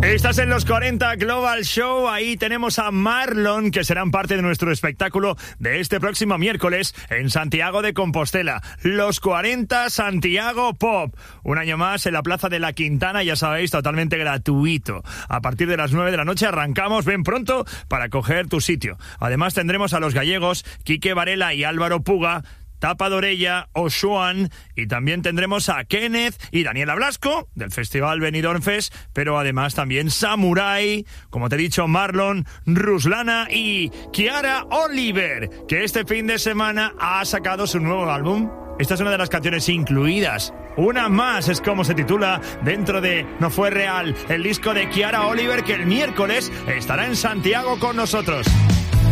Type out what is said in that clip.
Estás en los 40 Global Show, ahí tenemos a Marlon, que serán parte de nuestro espectáculo de este próximo miércoles en Santiago de Compostela. Los 40 Santiago Pop. Un año más en la Plaza de la Quintana, ya sabéis, totalmente gratuito. A partir de las 9 de la noche arrancamos, ven pronto para coger tu sitio. Además tendremos a los gallegos Quique Varela y Álvaro Puga, Tapa Dorella, Oshuan, y también tendremos a Kenneth y Daniela Blasco del Festival Benidorm Fest, pero además también Samurai, como te he dicho, Marlon, Ruslana y Kiara Oliver, que este fin de semana ha sacado su nuevo álbum. Esta es una de las canciones incluidas. Una más es como se titula dentro de No Fue Real, el disco de Kiara Oliver, que el miércoles estará en Santiago con nosotros.